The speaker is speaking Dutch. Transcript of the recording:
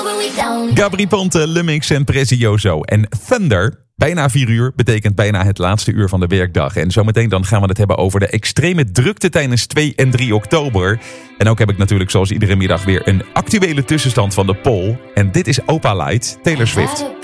Gabri Ponte, Lummix en Prezioso. En Thunder, bijna 4 uur, betekent bijna het laatste uur van de werkdag. En zometeen dan gaan we het hebben over de extreme drukte tijdens 2 en 3 oktober. En ook heb ik natuurlijk zoals iedere middag weer een actuele tussenstand van de poll. En dit is Opa Light, Taylor Swift.